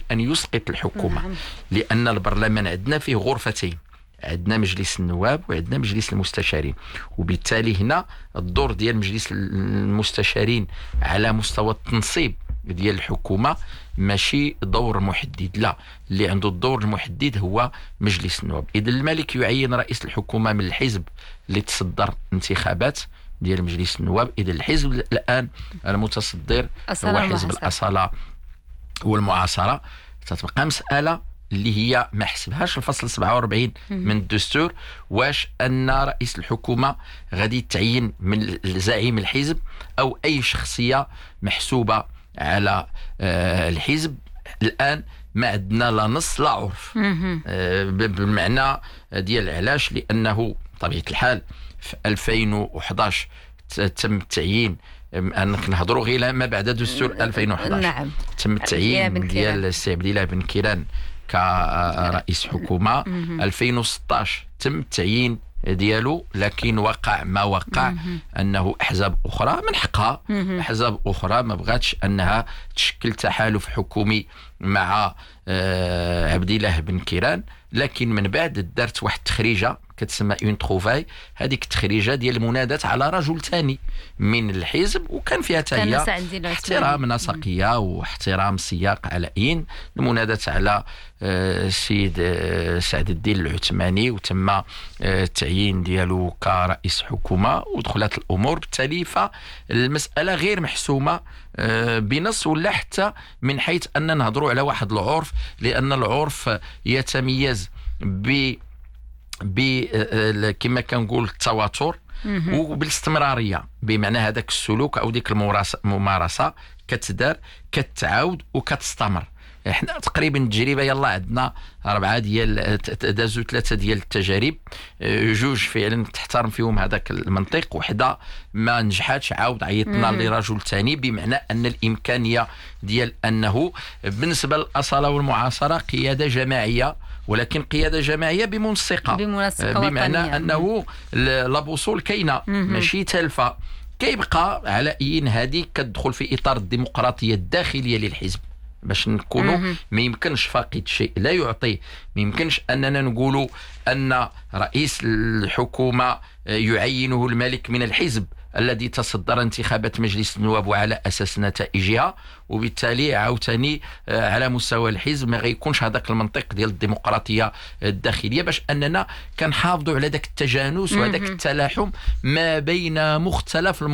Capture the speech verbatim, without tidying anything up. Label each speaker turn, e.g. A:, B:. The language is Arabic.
A: أن يسقط الحكومة. نعم. لأن البرلمان عندنا فيه غرفتين، عندنا مجلس النواب وعندنا مجلس المستشارين، وبالتالي هنا الدور ديال مجلس المستشارين على مستوى التنصيب ديال الحكومة ماشي دور محدد، لا، اللي عنده الدور المحدد هو مجلس النواب. إذن الملك يعين رئيس الحكومة من الحزب اللي تصدر انتخابات ديال مجلس النواب. إذن الحزب الآن المتصدر هو حزب الأصالة والمعاصرة. تتبقى مسألة اللي هي ما حسبهاش الفصل سبعة وأربعين من الدستور، واش أن رئيس الحكومة غادي تعين من زعيم الحزب أو أي شخصية محسوبة على الحزب. الآن ما عندنا لا نص لا عرف بالمعنى ديال علاش، لأنه طبيعة الحال في ألفين وأحد عشر تم التعيين، نهضروا غير ما بعد دستور ألفين وأحد عشر. نعم. تم التعيين ديال السي عبد الله بن كيران كرئيس حكومة. ألفين وستة عشر تم التعيين ديالو، لكن وقع ما وقع أنه أحزاب أخرى من حقها، أحزاب أخرى ما بغاتش أنها تشكل تحالف حكومي مع عبد الله بن كيران، لكن من بعد دارت واحد التخريجة كتسمى اون تروفاي. هذيك التخريجه ديال المنادات على رجل ثاني من الحزب، وكان فيها تاهي احترام نسقيه واحترام سياق علائين. المنادات على السيد سعد الدين العثماني، وتم التعيين ديالو كرئيس حكومه ودخلت الامور. بالتالي فالمساله غير محسومه بنص ولا حتى من حيث ان نهضروا على واحد العرف، لان العرف يتميز ب ب كما كنقول التواتر وبالاستمراريه، بمعنى هذاك السلوك او ديك الممارسه كتدار كتعاود وكتستمر. احنا تقريبا التجربه يلا عندنا اربعه ديال دازو ثلاثه ديال التجارب، جوج فعلا تحترم فيهم هذاك المنطق، وحده ما نجحاتش عاود عيطنا لرجل ثاني، بمعنى ان الامكانيه ديال انه بالنسبه للاصاله والمعاصره قياده جماعيه، ولكن قياده جماعيه بمنسقه، بمنسقة بمعنى وطنية. انه لا بوصول كاينه ماشي تالفه، كيبقى على اين هذه كتدخل في اطار الديمقراطيه الداخليه للحزب باش نكونوا ما يمكنش فاقد شيء لا يعطيه. ما يمكنش اننا نقولوا ان رئيس الحكومه يعينه الملك من الحزب الذي تصدر انتخابات مجلس النواب وعلى اساس نتائجها، وبالتالي عاوتاني على مستوى الحزب ما غيكونش هذاك المنطق ديال الديمقراطيه الداخليه، باش اننا كنحافظوا على ذاك التجانس وهذاك التلاحم ما بين مختلف